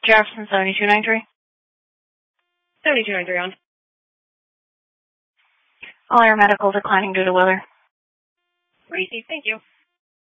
Jefferson 7293. 7293 on. All air medical declining due to weather. Receive, thank you.